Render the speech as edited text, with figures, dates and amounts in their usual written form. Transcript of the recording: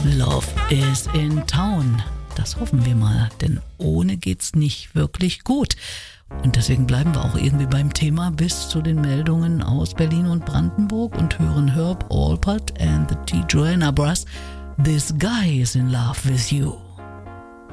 Love is in town. Das hoffen wir mal, denn ohne geht's nicht wirklich gut. Und deswegen bleiben wir auch irgendwie beim Thema bis zu den Meldungen aus Berlin und Brandenburg und hören Herb Alpert and the T. Joanna Brass. This guy is in love with you.